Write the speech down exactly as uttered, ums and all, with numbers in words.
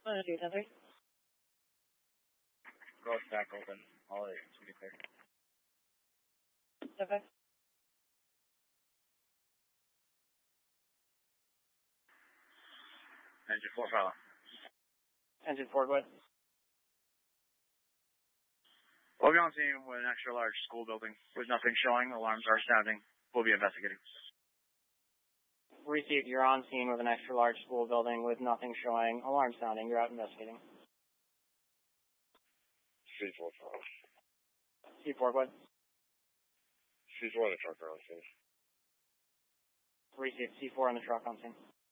one oh two, ten three. Road's back open. All it should be clear. ten five. Engine four, follow. Engine four, go ahead. We'll be on scene with an extra large school building with nothing showing. Alarms are sounding. We'll be investigating. Received. You're on scene with an extra large school building with nothing showing. Alarm sounding. You're out investigating. C four, follow. C four, go ahead. C four on the truck, on scene. Received. C four on the truck on scene.